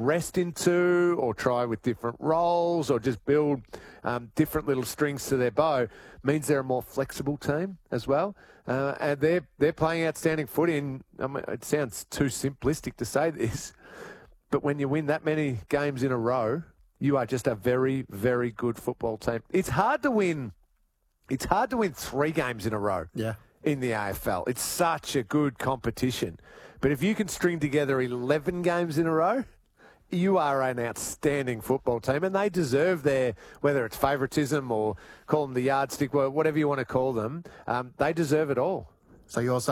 rest into or try with different roles or just build different little strings to their bow means they're a more flexible team as well. And they're playing outstanding footy. And it sounds too simplistic to say this, but when you win that many games in a row, you are just a very, very good football team. It's hard to win 3 games in a row. Yeah. In the AFL. It's such a good competition. But if you can string together 11 games in a row, you are an outstanding football team, and they deserve their, whether it's favouritism or call them the yardstick, whatever you want to call them, they deserve it all. So you're saying